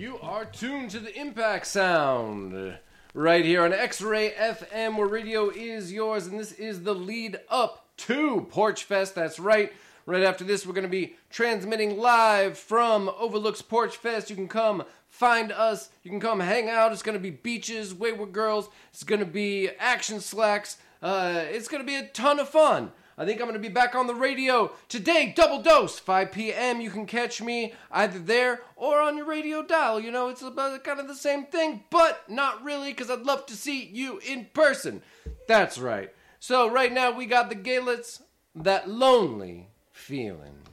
You are tuned to the Impact Sound right here on X-Ray FM, where radio is yours, and this is the lead up to Porch Fest. That's right. Right after this, we're going to be transmitting live from Overlook's Porch Fest. You can come find us. You can come hang out. It's going to be beaches, wayward girls. It's going to be action slacks. It's going to be a ton of fun. I think I'm going to be back on the radio today, double dose, 5 p.m. You can catch me either there or on your radio dial. You know, it's about kind of the same thing, but not really, because I'd love to see you in person. That's right. So right now we got the Gaylets, That Lonely Feeling.